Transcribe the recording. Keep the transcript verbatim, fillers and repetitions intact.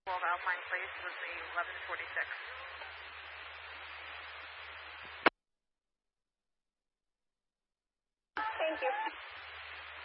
twelve Alpine Place was the eleven forty-six. Thank you.